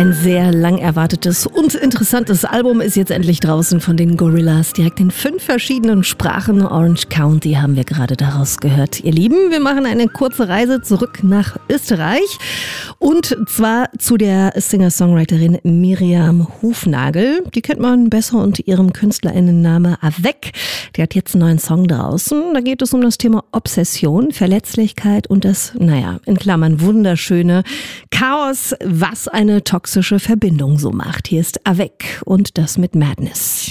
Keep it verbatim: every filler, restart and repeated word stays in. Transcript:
Ein sehr lang erwartetes und interessantes Album ist jetzt endlich draußen von den Gorillaz. Direkt in fünf verschiedenen Sprachen. Orange County haben wir gerade daraus gehört. Ihr Lieben, wir machen eine kurze Reise zurück nach Österreich. Und zwar zu der Singer-Songwriterin Miriam Hufnagel. Die kennt man besser unter ihrem KünstlerInnenname Avec. Die hat jetzt einen neuen Song draußen. Da geht es um das Thema Obsession, Verletzlichkeit und das, naja, in Klammern wunderschöne Chaos, was eine toxische Verbindung so macht. Hier ist Avec und das mit Madness.